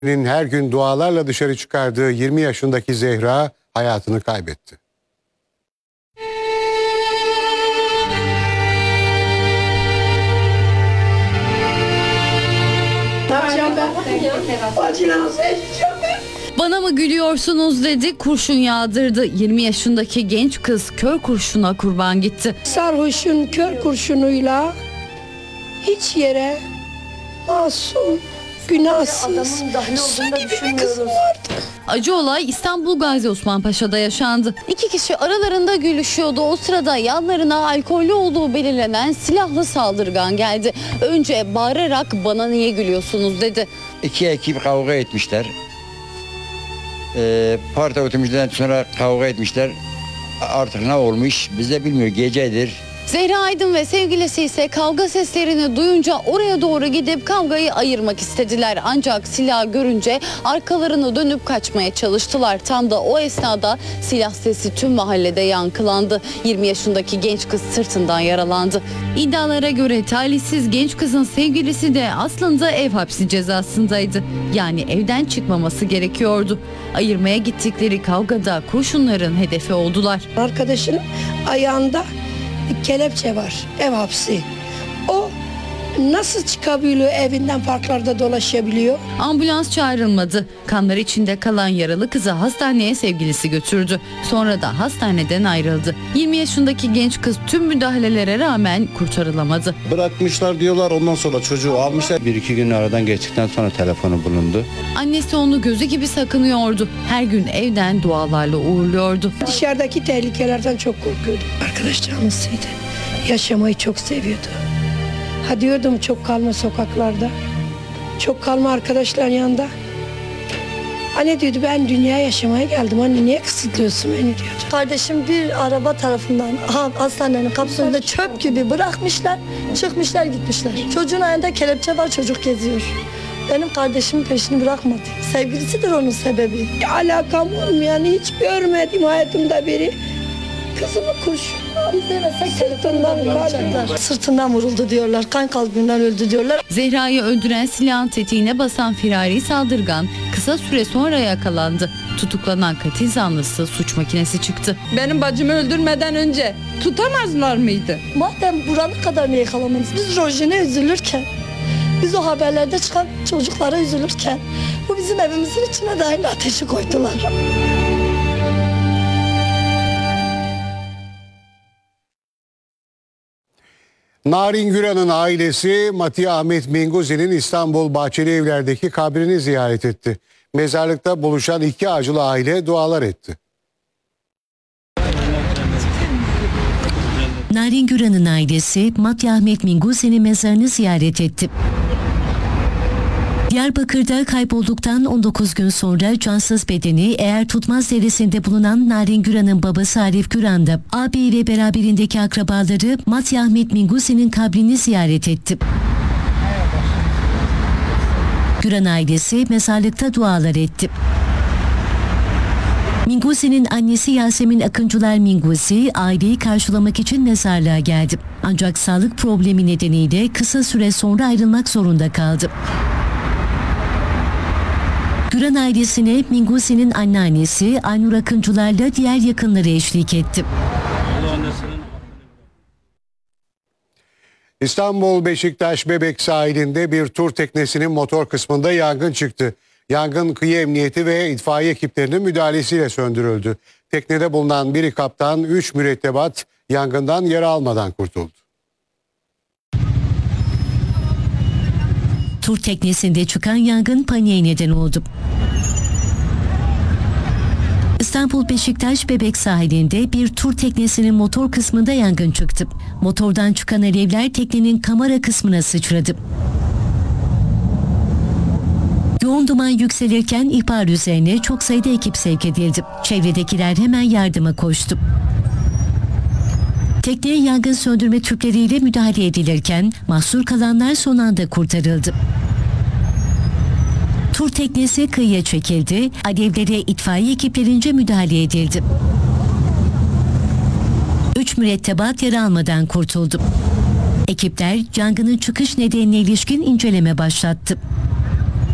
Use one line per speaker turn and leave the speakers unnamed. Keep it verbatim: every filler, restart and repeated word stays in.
her gün dualarla dışarı çıkardığı yirmi yaşındaki Zehra hayatını kaybetti.
Bana mı gülüyorsunuz dedi, kurşun yağdırdı. yirmi yaşındaki genç kız kör kurşuna kurban gitti.
Sarhoşun kör kurşunuyla hiç yere masum, günahsız, su gibi bir kızım vardı.
Acı olay İstanbul Gazi Osman Paşa'da yaşandı. İki kişi aralarında gülüşüyordu. O sırada yanlarına alkollü olduğu belirlenen silahlı saldırgan geldi. Önce bağırarak bana niye gülüyorsunuz dedi.
İki ekip kavga etmişler. Ee, parti otomobülden sonra kavga etmişler. Artık ne olmuş bize bilmiyor, gecedir.
Zehra Aydın ve sevgilisi ise kavga seslerini duyunca oraya doğru gidip kavgayı ayırmak istediler. Ancak silah görünce arkalarını dönüp kaçmaya çalıştılar. Tam da o esnada silah sesi tüm mahallede yankılandı. yirmi yaşındaki genç kız sırtından yaralandı. İddialara göre talihsiz genç kızın sevgilisi de aslında ev hapsi cezasındaydı. Yani evden çıkmaması gerekiyordu. Ayırmaya gittikleri kavgada kurşunların hedefi oldular.
Arkadaşının ayağında kelepçe var, ev hapsi. O nasıl çıkabiliyor, evinden parklarda dolaşabiliyor?
Ambulans çağrılmadı. Kanlar içinde kalan yaralı kızı hastaneye sevgilisi götürdü. Sonra da hastaneden ayrıldı. yirmi yaşındaki genç kız tüm müdahalelere rağmen kurtarılamadı.
Bırakmışlar diyorlar, ondan sonra çocuğu almışlar.
Bir iki gün aradan geçtikten sonra telefonu bulundu.
Annesi onu gözü gibi sakınıyordu. Her gün evden dualarla uğurluyordu.
Dışarıdaki tehlikelerden çok korkuyordu. Arkadaş canlısıydı. Yaşamayı çok seviyordu. Ha diyordum çok kalma sokaklarda. Çok kalma arkadaşların yanında. Anne diyordu ben dünyaya yaşamaya geldim. Anne niye kısıtlıyorsun beni diyordu.
Kardeşim bir araba tarafından hastanenin kapısında çöp gibi bırakmışlar. Çıkmışlar gitmişler. Çocuğun ayağında kelepçe var, çocuk geziyor. Benim kardeşimin peşini bırakmadı. Sevgilisidir onun sebebi.
Alakam olmayan hiç görmedim hayatımda biri. Kızımı kurşun.
Sırtından vurulacaklar. Sırtından vuruldu diyorlar. Kan kalbinden öldü diyorlar.
Zehra'yı öldüren silahın tetiğine basan firari saldırgan kısa süre sonra yakalandı. Tutuklanan katil zanlısı suç makinesi çıktı.
Benim bacımı öldürmeden önce tutamazlar mıydı?
Madem buralı kadar niye yakalamamız? Biz Rojin'e üzülürken, biz o haberlerde çıkan çocuklara üzülürken bu bizim evimizin içine de aynı ateşi koydular.
Narin Güran'ın ailesi Mati Ahmet Minguzi'nin İstanbul Bahçelievler'deki kabrini ziyaret etti. Mezarlıkta buluşan iki acılı aile dualar etti.
Narin Güran'ın ailesi Mati Ahmet Minguzi'nin mezarını ziyaret etti. Diyarbakır'da kaybolduktan on dokuz gün sonra cansız bedeni Eğer Tutmaz Deresi'nde bulunan Narin Güran'ın babası Arif Güran da ağabeyi ve beraberindeki akrabaları Mati Ahmet Minguzi'nin kabrini ziyaret etti. Güran ailesi mezarlıkta dualar etti. Minguzi'nin annesi Yasemin Akıncılar Minguzi aileyi karşılamak için mezarlığa geldi. Ancak sağlık problemi nedeniyle kısa süre sonra ayrılmak zorunda kaldı. Güran ailesine Minguzi'nin anneannesi Aynur Akıncılar'la diğer yakınları eşlik etti.
İstanbul Beşiktaş Bebek sahilinde bir tur teknesinin motor kısmında yangın çıktı. Yangın kıyı emniyeti ve itfaiye ekiplerinin müdahalesiyle söndürüldü. Teknede bulunan bir kaptan, üç mürettebat yangından yara almadan kurtuldu.
Tur teknesinde çıkan yangın paniğe neden oldu. İstanbul Beşiktaş Bebek sahilinde bir tur teknesinin motor kısmında yangın çıktı. Motordan çıkan alevler teknenin kamera kısmına sıçradı. Yoğun duman yükselirken ihbar üzerine çok sayıda ekip sevk edildi. Çevredekiler hemen yardıma koştu. Tekneye yangın söndürme tüpleriyle müdahale edilirken mahsur kalanlar son anda kurtarıldı. Tur teknesi kıyıya çekildi, alevlere itfaiye ekiplerince müdahale edildi. Üç mürettebat yara almadan kurtuldu. Ekipler yangının çıkış nedenine ilişkin inceleme başlattı.